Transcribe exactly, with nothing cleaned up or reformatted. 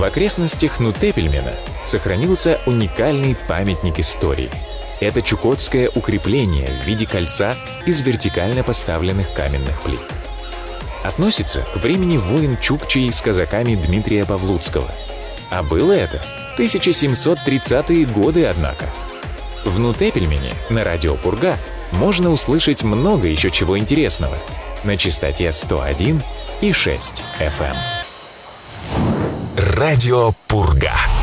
окрестностях Нутепельмена сохранился уникальный памятник истории. Это чукотское укрепление в виде кольца из вертикально поставленных каменных плит. Относится к времени войн чукчей с казаками Дмитрия Павлуцкого. А было это в тысяча семьсот тридцатые годы, однако. В Нутепельмене на радио Пурга можно услышать много еще чего интересного на частоте сто один и шесть эф эм. Радио Пурга.